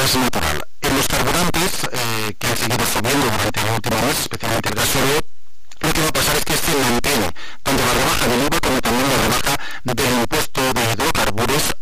gas natural. En los carburantes, que han seguido subiendo durante el último mes, especialmente el gasóleo, lo que va a pasar es que se mantiene tanto la rebaja del IVA como también la rebaja del impuesto de hidrocarburos